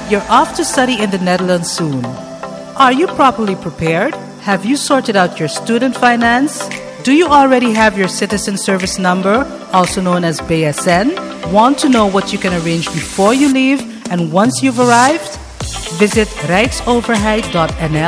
You're off to study in the Netherlands soon. Are you properly prepared? Have you sorted out your student finance? Do you already have your citizen service number, also known as BSN? Want to know what you can arrange before you leave and once you've arrived? Visit rijksoverheid.nl